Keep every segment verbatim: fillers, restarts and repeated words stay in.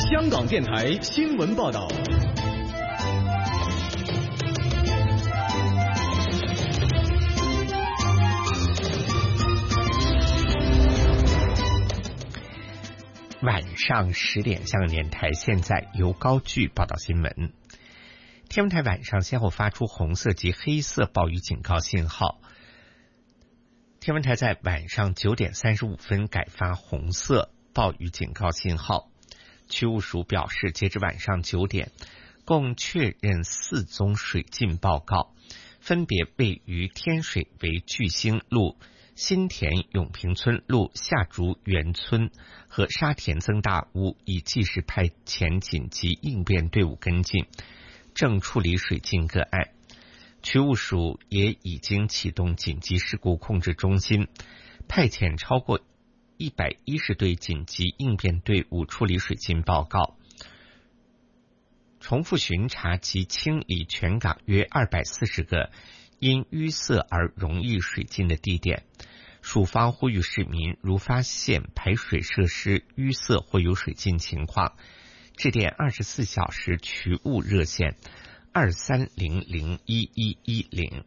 香港电台新闻报道。 晚上十点，香港电台现在由高炬报道新闻。天文台晚上先后发出红色及黑色暴雨警告信号。天文台在晚上九点三十五分改发红色暴雨警告信号。区务署表示，截至晚上九点，共确认四宗水浸报告，分别位于天水围巨星路、新田永平村路、下竹园村和沙田曾大屋，已即时派遣紧急应变队伍跟进，正处理水浸个案。区务署也已经启动紧急事故控制中心，派遣超过一百一十队紧急应变队伍处理水浸报告，重复巡查及清理全港约二百四十个因淤塞而容易水浸的地点。署方呼吁市民如发现排水设施淤塞或有水浸情况，致电二十四小时渠务热线二三零零一一一零。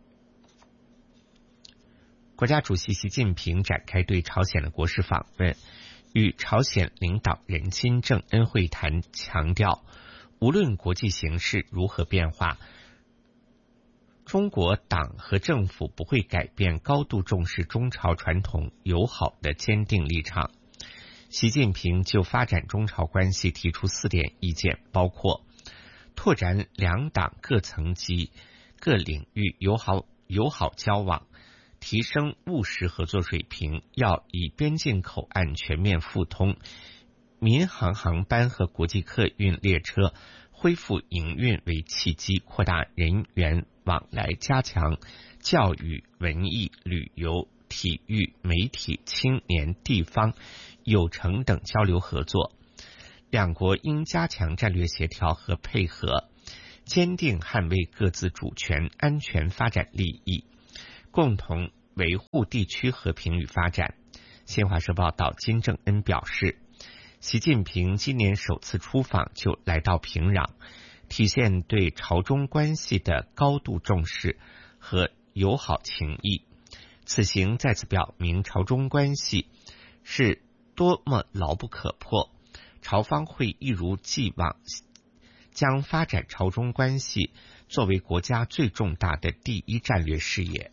国家主席习近平展开对朝鲜的国事访问，与朝鲜领导人金正恩会谈，强调无论国际形势如何变化，中国党和政府不会改变高度重视中朝传统友好的坚定立场。习近平就发展中朝关系提出四点意见，包括拓展两党各层级、各领域友好友好交往，提升务实合作水平，要以边境口岸全面复通、民航航班和国际客运列车恢复营运为契机，扩大人员往来，加强教育、文艺、旅游、体育、媒体、青年、地方、有成等交流合作。两国应加强战略协调和配合，坚定捍卫各自主权、安全、发展利益，共同维护地区和平与发展。新华社报道，金正恩表示，习近平今年首次出访就来到平壤，体现对朝中关系的高度重视和友好情谊。此行再次表明朝中关系是多么牢不可破，朝方会一如既往将发展朝中关系作为国家最重大的第一战略事业。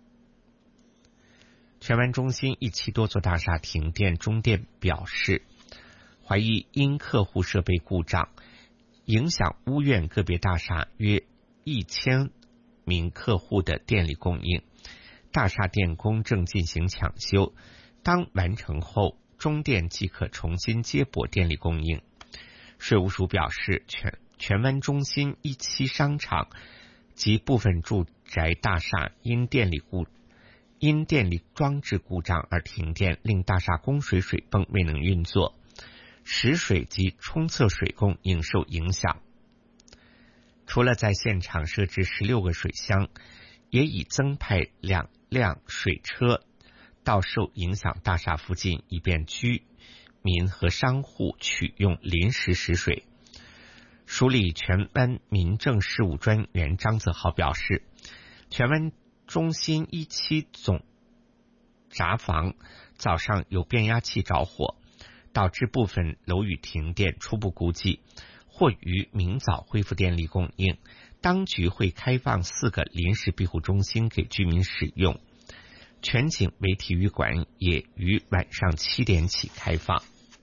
荃湾中心一期多座大厦停电，中电表示，怀疑因客户设备故障，影响屋苑个别大厦约一千名客户的电力供应。大厦电工正进行抢修，当完成后，中电即可重新接驳电力供应。税务署表示，荃荃湾中心一期商场及部分住宅大厦因电力故因电力装置故障而停电，令大厦供水水泵未能运作，食水及冲厕水供应受影响。除了在现场设置十六个水箱，也已增派两辆水车到受影响大厦附近，以便居民和商户取用临时食水。署理荃湾民政事务专员张泽浩表示，荃湾中心一期总闸房早上有变压器着火，导致部分楼宇停电，初步估计或于明早恢复电力供应。当局会开放四个临时庇护中心给居民使用，全景微体育馆也于晚上七点起开放。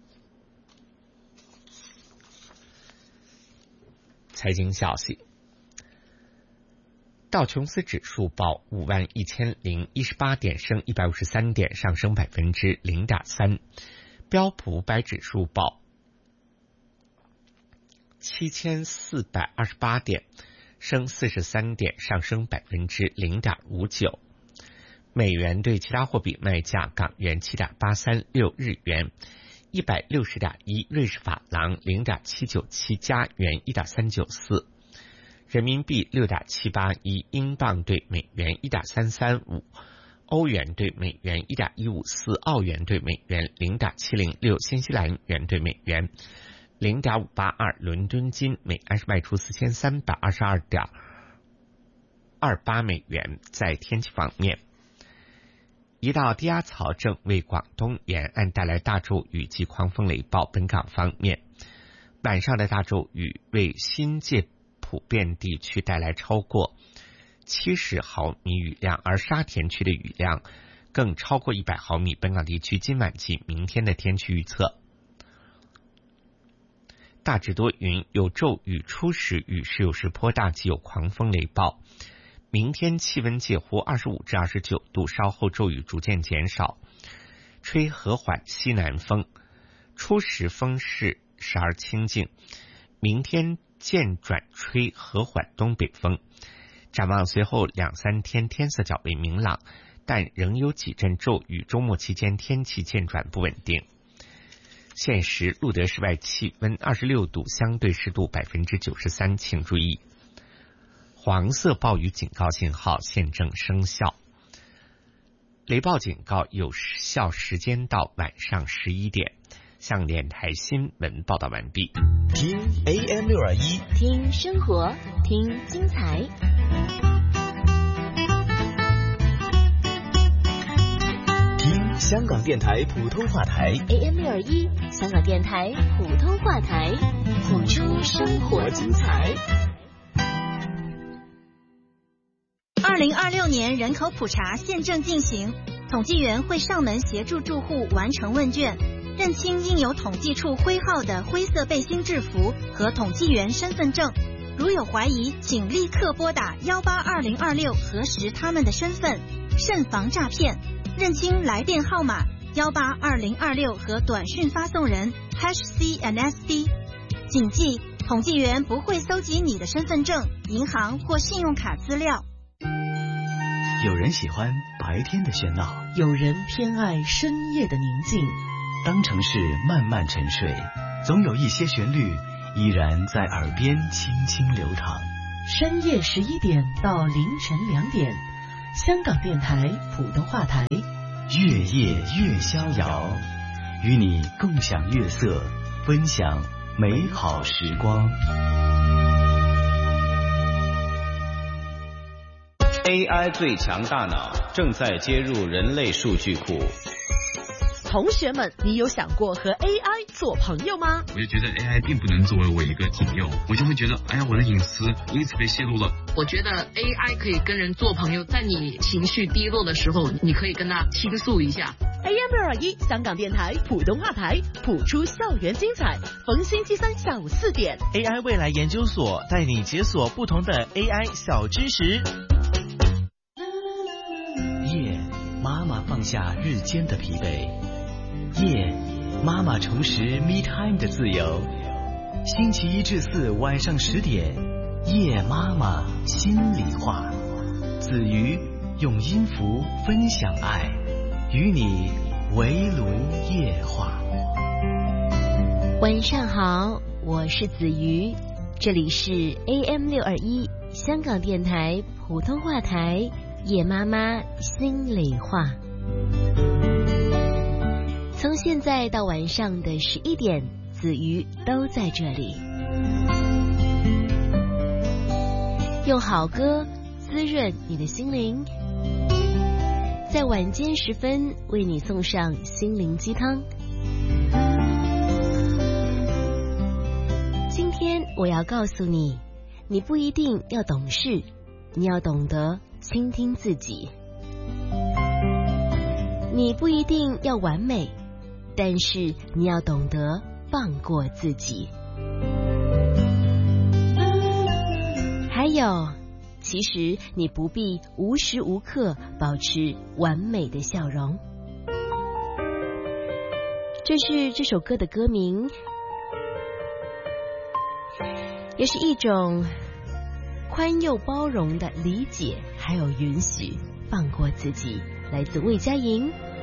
财经消息，道琼斯指数报五万一千零一十八点，升一百五十三点，上升百分之零点三。标普五百指数报七千四百二十八点，升四十三点，上升百分之零点五九。美元对其他货币卖价：港元七点八三六，日元一百六十点一，瑞士法郎零点七九七，加元一点三九四，人民币六点七八一，英镑对美元一点三三五，欧元对美元一点一五四，澳元对美元零点七零六，新西兰元对美元零点五八二伦敦金每安士卖出四千三百二十二点二八美元。在天气方面，一道低压槽正为广东沿岸带来大骤雨及狂风雷暴。本港方面，晚上的大骤雨为新界普遍地区带来超过七十毫米雨量，而沙田区的雨量更超过一百毫米。本港地区今晚及明天的天气预测：大致多云，有骤雨，初时雨势有时颇大，及有狂风雷暴。明天气温介乎二十五至二十九度，稍后骤雨逐渐减少，吹和缓西南风，初时风势时而清劲，明天渐转吹和缓东北风。展望随后两三天天色较为明朗，但仍有几阵骤雨，周末期间天气渐转不稳定。现时路德室外气温二十六度，相对湿度百分之九十三，请注意，黄色暴雨警告信号现正生效，雷暴警告有效时间到晚上十一点。向电台新闻报道完毕。 听 A M 六二一， 听生活，听精彩。 听香港电台普通话台 A M 六二一，香港电台普通话台，谱出生活精彩。 二零二六年人口普查现正进行，统计员会上门协助住户完成问卷，认清印有统计处徽号的灰色背心制服和统计员身份证。如有怀疑，请立刻拨打一八二零二六核实他们的身份，慎防诈骗。认清来电号码一八二零二六和短讯发送人 hash C N S D。谨记，统计员不会搜集你的身份证、银行或信用卡资料。 有人喜欢白天的喧闹， 有人偏爱深夜的宁静。 当城市慢慢沉睡，总有一些旋律依然在耳边轻轻流淌。 深夜十一点到凌晨两点，香港电台普通话台， 月夜越逍遥，与你共享月色，分享美好时光。 A I 最强大脑正在接入人类数据库。 同学们，你有想过和 A I 做朋友吗？ 我就觉得 A I 并不能作为我一个朋友，我就会觉得，哎呀，我的隐私因此被泄露了。 我觉得 A I 可以跟人做朋友，在你情绪低落的时候，你可以跟他倾诉一下。 A M 六二一，香港电台普通话台，谱出校园精彩。逢星期三下午四点 ，A I 未来研究所带你解锁不同的 A I 小知识。 夜，妈妈放下日间的疲惫。夜，妈妈重拾 me time 的自由。星期一至四晚上十点，夜妈妈心里话。子瑜用音符分享爱，与你围炉夜话。 晚上好，我是子瑜，这里是 A M 六二一香港电台普通话台，夜妈妈心里话。从现在到晚上的十一点，子瑜都在这里，用好歌滋润你的心灵，在晚间时分为你送上心灵鸡汤。今天我要告诉你，你不一定要懂事，你要懂得倾听自己。你不一定要完美，但是你要懂得放过自己。还有，其实你不必无时无刻保持完美的笑容。这是这首歌的歌名，也是一种宽宥包容的理解，还有允许放过自己。来自魏佳莹。